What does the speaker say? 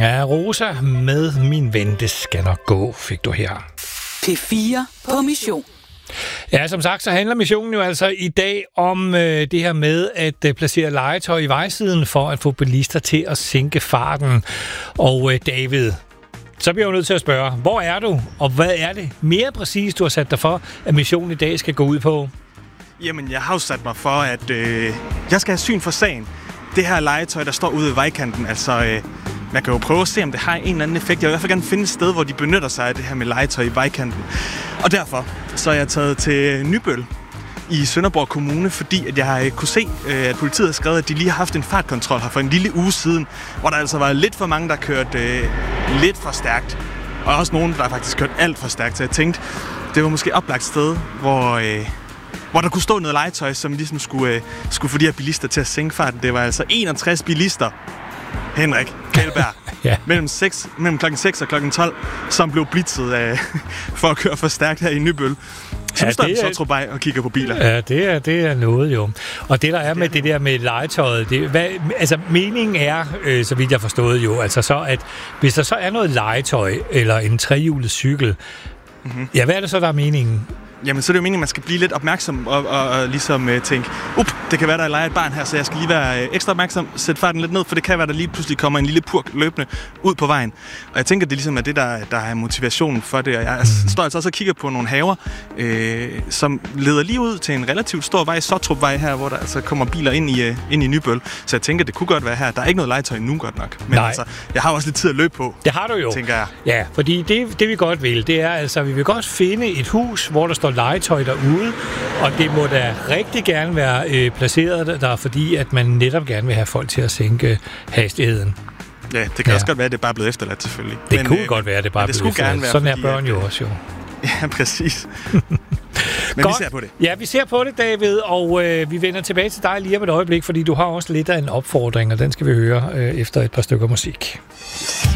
Ja, Rosa med Min ven, det skal nok gå, fik du her. P4 på mission. Ja, som sagt, så handler missionen jo altså i dag om det her med at placere legetøj i vejsiden for at få bilister til at sænke farten. Og David, så bliver jeg jo nødt til at spørge, hvor er du, og hvad er det mere præcis, du har sat dig for, at missionen i dag skal gå ud på? Jamen, jeg har jo sat mig for, at jeg skal have syn for sagen. Det her legetøj, der står ude i vejkanten, altså... Man kan jo prøve at se, om det har en eller anden effekt. Jeg vil i hvert fald gerne finde et sted, hvor de benytter sig af det her med legetøj i vejkanten. Og derfor så er jeg taget til Nybøl i Sønderborg Kommune, fordi at jeg kunne se, at politiet har skrevet, at de lige har haft en fartkontrol her for en lille uge siden, hvor der altså var lidt for mange, der kørte lidt for stærkt. Og også nogen, der faktisk kørte alt for stærkt. Så jeg tænkte, det var måske oplagt sted, hvor der kunne stå noget legetøj, som ligesom skulle få de her bilister til at sænke farten. Det var altså 61 bilister, Henrik Kjellberg, ja. mellem klokken 6 og klokken 12, som blev blitzet for at køre for stærkt her i Nybøl. Så nu står vi så tror bare og kigger på biler. Ja, det er noget jo. Og det der er med det der med legetøjet, meningen er, så vidt jeg forstod jo, altså så, at hvis der så er noget legetøj eller en trehjulet cykel, ja, hvad er det så, der er meningen? Jamen, så er det jo meningen, at man skal blive lidt opmærksom og ligesom tænke, det kan være, der leger et barn her, så jeg skal lige være ekstra opmærksom, sætte farten lidt ned, for det kan være, der lige pludselig kommer en lille purk løbende ud på vejen. Og jeg tænker, det ligesom er det, der er motivationen for det. Og jeg står altså også og kigger på nogle haver, som leder lige ud til en relativt stor vej, Sottrupvej her, hvor der altså kommer biler ind i Nybøl. Så jeg tænker, det kunne godt være her. Der er ikke noget legetøj nu godt nok. Men altså, jeg har også lidt tid at løbe på. Det har du jo. Tænker jeg. Ja, fordi det vi godt vil, det er altså, vi vil godt finde et hus, hvor der står legetøj derude, og det må da rigtig gerne være placeret der, fordi at man netop gerne vil have folk til at sænke hastigheden. Ja, det kan også godt være, at det bare er blevet efterladt, selvfølgelig. Det kunne godt være, at det bare er blevet efterladt. Sådan er børn jo også jo. Ja, præcis. Men vi ser på det. Ja, vi ser på det, David, og vi vender tilbage til dig lige om et øjeblik, fordi du har også lidt af en opfordring, og den skal vi høre efter et par stykker musik.